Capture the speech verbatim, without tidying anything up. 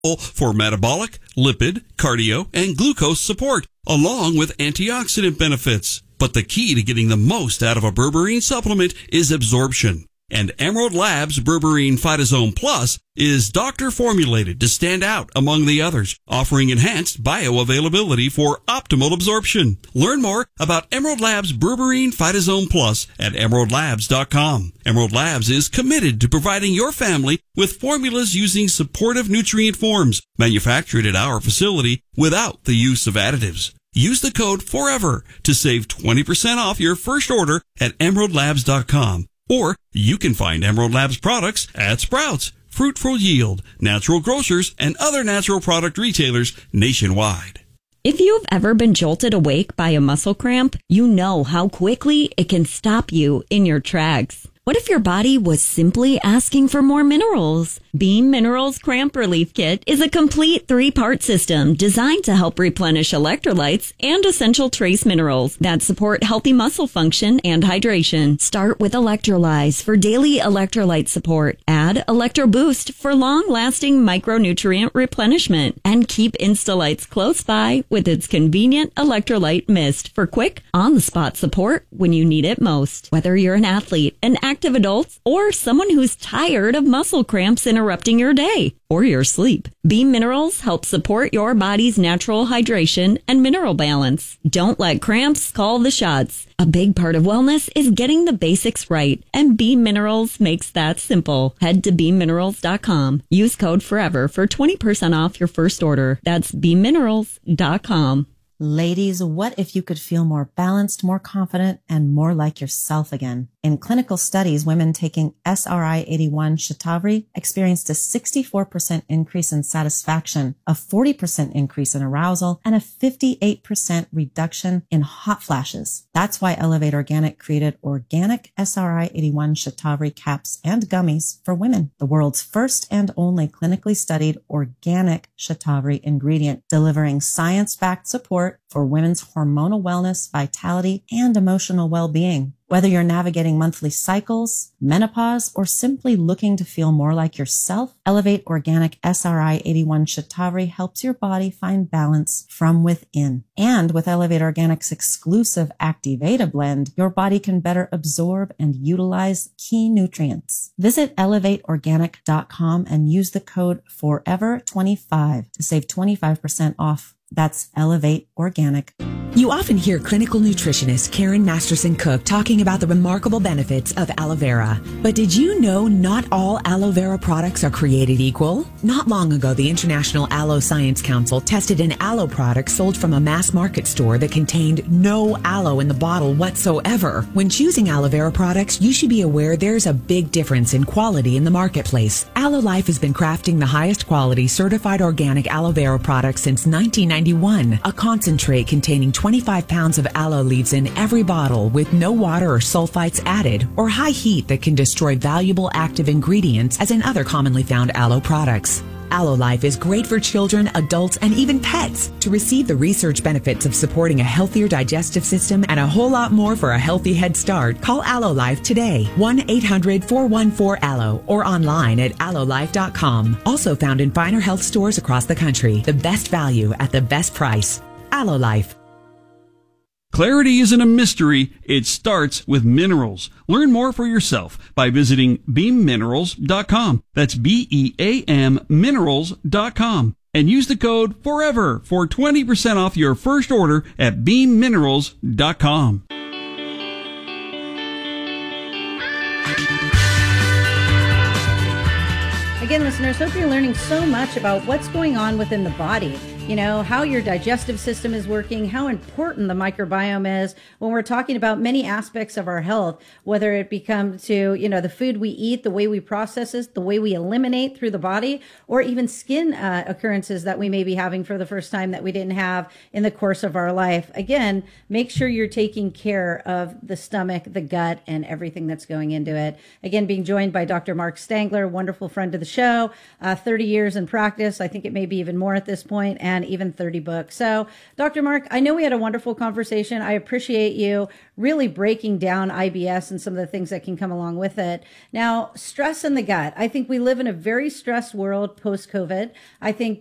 for metabolic, lipid, cardio, and glucose support, along with antioxidant benefits. But the key to getting the most out of a berberine supplement is absorption. And Emerald Labs Berberine Phytosome Plus is doctor formulated to stand out among the others, offering enhanced bioavailability for optimal absorption. Learn more about Emerald Labs Berberine Phytosome Plus at emerald labs dot com. Emerald Labs is committed to providing your family with formulas using supportive nutrient forms, manufactured at our facility without the use of additives. Use the code FOREVER to save twenty percent off your first order at emerald labs dot com. Or you can find Emerald Labs products at Sprouts, Fruitful Yield, Natural Grocers, and other natural product retailers nationwide. If you've ever been jolted awake by a muscle cramp, you know how quickly it can stop you in your tracks. What if your body was simply asking for more minerals? Beam Minerals Cramp Relief Kit is a complete three-part system designed to help replenish electrolytes and essential trace minerals that support healthy muscle function and hydration. Start with Electrolyze for daily electrolyte support. Add Electro Boost for long-lasting micronutrient replenishment. And keep Instalites close by with its convenient electrolyte mist for quick, on-the-spot support when you need it most. Whether you're an athlete, an active adult, or someone who's tired of muscle cramps interrupting your day or your sleep, Beam Minerals help support your body's natural hydration and mineral balance. Don't let cramps call the shots. A big part of wellness is getting the basics right, and Beam Minerals makes that simple. Head to beam minerals dot com. Use code FOREVER for twenty percent off your first order. That's beam minerals dot com. Ladies, what if you could feel more balanced, more confident, and more like yourself again? In clinical studies, women taking S R I eighty-one Shatavari experienced a sixty-four percent increase in satisfaction, a forty percent increase in arousal, and a fifty-eight percent reduction in hot flashes. That's why Elevate Organic created organic S R I eighty-one Shatavari caps and gummies for women, the world's first and only clinically studied organic Shatavari ingredient, delivering science-backed support for women's hormonal wellness, vitality, and emotional well-being. Whether you're navigating monthly cycles, menopause, or simply looking to feel more like yourself, Elevate Organic S R I eighty-one Shatavari helps your body find balance from within. And with Elevate Organic's exclusive Activata blend, your body can better absorb and utilize key nutrients. Visit elevate organic dot com and use the code forever twenty-five to save twenty-five percent off. That's Elevate Organic. You often hear clinical nutritionist Karen Masterson Cook talking about the remarkable benefits of aloe vera. But did you know not all aloe vera products are created equal? Not long ago, the International Aloe Science Council tested an aloe product sold from a mass market store that contained no aloe in the bottle whatsoever. When choosing aloe vera products, you should be aware there's a big difference in quality in the marketplace. Aloe Life has been crafting the highest quality certified organic aloe vera products since nineteen ninety-one. A concentrate containing twenty-five pounds of aloe leaves in every bottle with no water or sulfites added or high heat that can destroy valuable active ingredients as in other commonly found aloe products. Aloe Life is great for children, adults, and even pets. To receive the research benefits of supporting a healthier digestive system and a whole lot more for a healthy head start, call Aloe Life today, one eight hundred four one four aloe, or online at aloe life dot com. Also found in finer health stores across the country. The best value at the best price. Aloe Life. Clarity isn't a mystery. It starts with minerals. Learn more for yourself by visiting beam minerals dot com. That's B E A M minerals dot com. And use the code FOREVER for twenty percent off your first order at beam minerals dot com. Again, listeners, hope you're learning so much about what's going on within the body. You know, how your digestive system is working, how important the microbiome is when we're talking about many aspects of our health, whether it becomes to, you know, the food we eat, the way we process it, the way we eliminate through the body, or even skin uh, occurrences that we may be having for the first time that we didn't have in the course of our life. Again, make sure you're taking care of the stomach, the gut, and everything that's going into it. Again, being joined by Doctor Mark Stangler, wonderful friend of the show, uh, thirty years in practice. I think it may be even more at this point. And than even thirty books. So, Doctor Mark, I know we had a wonderful conversation. I appreciate you really breaking down I B S and some of the things that can come along with it. Now, stress in the gut. I think we live in a very stressed world post-COVID. I think